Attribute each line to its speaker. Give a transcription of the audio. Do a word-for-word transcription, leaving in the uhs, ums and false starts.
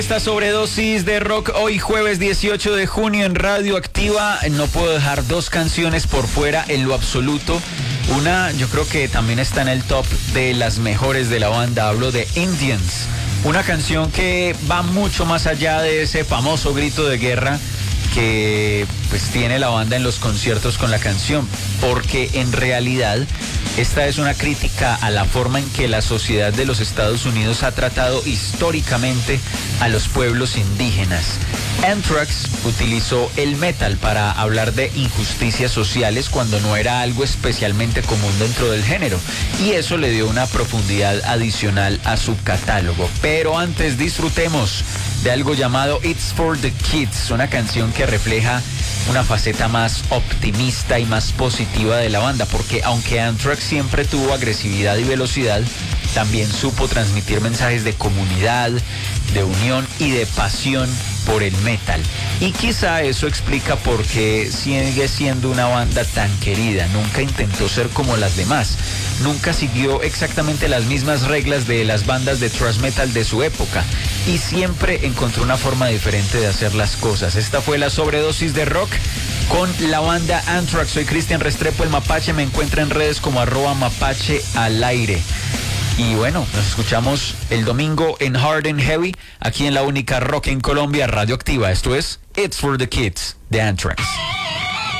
Speaker 1: Esta sobredosis de rock hoy jueves dieciocho de junio en Radio Activa. No puedo dejar dos canciones por fuera en lo absoluto. Una yo creo que también está en el top de las mejores de la banda. Hablo de Indians. Una canción que va mucho más allá de ese famoso grito de guerra que pues tiene la banda en los conciertos con la canción, porque en realidad esta es una crítica a la forma en que la sociedad de los Estados Unidos ha tratado históricamente a los pueblos indígenas. Anthrax utilizó el metal para hablar de injusticias sociales cuando no era algo especialmente común dentro del género, y eso le dio una profundidad adicional a su catálogo. Pero antes disfrutemos de algo llamado It's for the Kids, una canción que refleja una faceta más optimista y más positiva de la banda, porque aunque Anthrax siempre tuvo agresividad y velocidad, también supo transmitir mensajes de comunidad, de unión y de pasión por el metal. Y quizá eso explica por qué sigue siendo una banda tan querida. Nunca intentó ser como las demás. Nunca siguió exactamente las mismas reglas de las bandas de thrash metal de su época. Y siempre encontró una forma diferente de hacer las cosas. Esta fue la sobredosis de rock con la banda Anthrax. Soy Cristian Restrepo, el Mapache. Me encuentra en redes como arroba mapache al aire. Y bueno, nos escuchamos el domingo en Hard and Heavy, aquí en la única rock en Colombia, Radio Activa. Esto es It's for the Kids, de Anthrax.